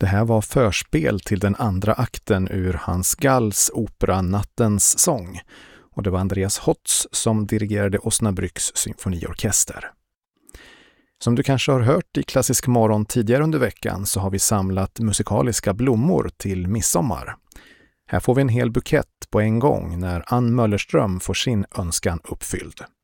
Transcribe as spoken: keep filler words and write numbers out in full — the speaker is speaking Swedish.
Det här var förspel till den andra akten ur Hans Galls opera Nattens sång, och det var Andreas Hotz som dirigerade Osnabrücks symfoniorkester. Som du kanske har hört i Klassisk morgon tidigare under veckan så har vi samlat musikaliska blommor till midsommar. Här får vi en hel bukett på en gång när Ann Möllerström får sin önskan uppfylld.